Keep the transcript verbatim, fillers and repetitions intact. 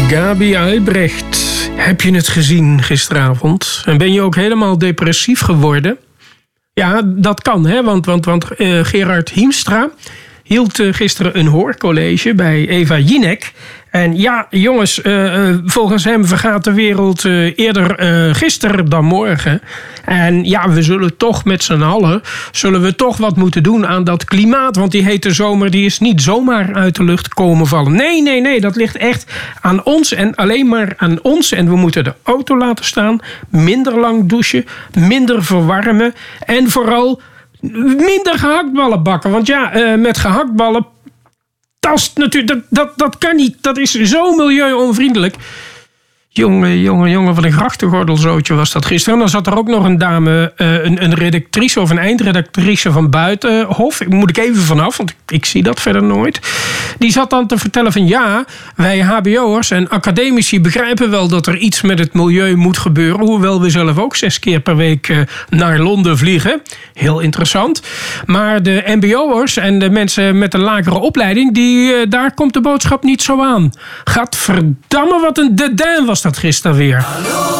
Gabi Albrecht, heb je het gezien gisteravond? En ben je ook helemaal depressief geworden? Ja, dat kan, hè? Want, want, want uh, Gerard Hiemstra hield uh, gisteren een hoorcollege bij Eva Jinek. En ja, jongens, uh, volgens hem vergaat de wereld uh, eerder uh, gisteren dan morgen. En ja, we zullen toch met z'n allen, zullen we toch wat moeten doen aan dat klimaat. Want die hete zomer, die is niet zomaar uit de lucht komen vallen. Nee, nee, nee, dat ligt echt aan ons en alleen maar aan ons. En we moeten de auto laten staan, minder lang douchen, minder verwarmen. En vooral minder gehaktballen bakken. Want ja, uh, met gehaktballen, dat, natuurlijk, dat, dat, dat kan niet. Dat is zo milieuonvriendelijk. Jongen, jongen, jongen, wat een grachtengordelzootje was dat gisteren. En dan zat er ook nog een dame, een, een redactrice of een eindredactrice van Buitenhof. Daar moet ik even vanaf, want ik, ik zie dat verder nooit. Die zat dan te vertellen van ja, wij H B O'ers en academici begrijpen wel dat er iets met het milieu moet gebeuren. Hoewel we zelf ook zes keer per week naar Londen vliegen. Heel interessant. Maar de M B O'ers en de mensen met een lagere opleiding, die, daar komt de boodschap niet zo aan. Gadverdamme, wat een dedin was dat gisteren weer.